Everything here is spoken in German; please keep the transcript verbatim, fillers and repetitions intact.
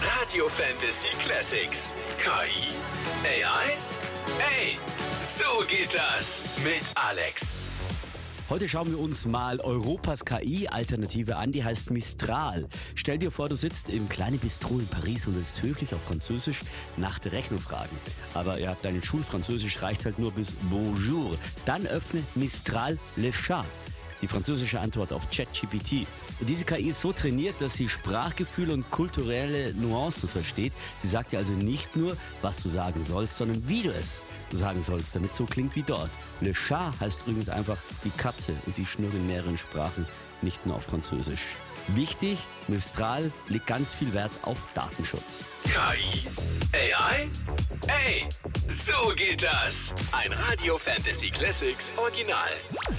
Radio Fantasy Classics. K I? A I? Ey, so geht das mit Alex. Heute schauen wir uns mal Europas K I-Alternative an, die heißt Mistral. Stell dir vor, du sitzt im kleinen Bistro in Paris und willst höflich auf Französisch nach der Rechnung fragen. Aber ja, dein Schulfranzösisch reicht halt nur bis Bonjour. Dann öffne Mistral le Chat, die französische Antwort auf ChatGPT. Diese K I ist so trainiert, dass sie Sprachgefühl und kulturelle Nuancen versteht. Sie sagt dir also nicht nur, was du sagen sollst, sondern wie du es sagen sollst, damit es so klingt wie dort. Le Chat heißt übrigens einfach die Katze und die schnurrt in mehreren Sprachen, nicht nur auf Französisch. Wichtig, Mistral legt ganz viel Wert auf Datenschutz. K I? A I? Ey, so geht das. Ein Radio Fantasy Classics Original.